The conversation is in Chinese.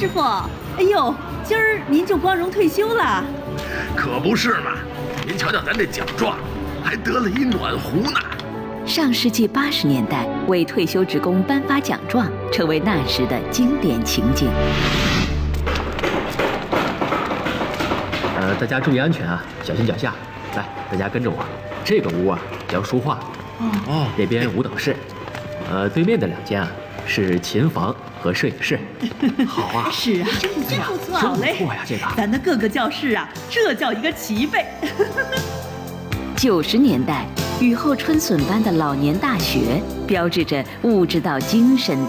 师傅，哎呦，今儿您就光荣退休了？ 可不是嘛！您瞧瞧咱这奖状，还得了一暖壶呢。 上世纪80年代，为退休职工颁发奖状，成为那时的经典情景。 大家注意安全啊，小心脚下。来，大家跟着我。这个屋啊叫书画，那边舞蹈室，对面的2间啊是琴房和摄影室。好啊， 是啊，真不错，好嘞。 不错呀，这个咱的各个教室啊，这叫一个齐备。 90年代，雨后春笋般的老年大学，标志着物质到精神